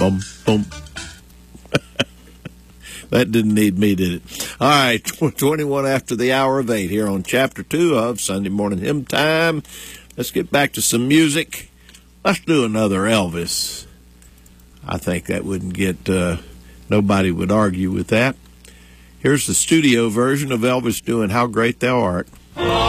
Bum, bum. That didn't need me, did it? All right, 21 after the hour of 8 here on Chapter 2 of Sunday Morning Hymn Time. Let's get back to some music. Let's do another Elvis. I think that wouldn't get, nobody would argue with that. Here's the studio version of Elvis doing How Great Thou Art.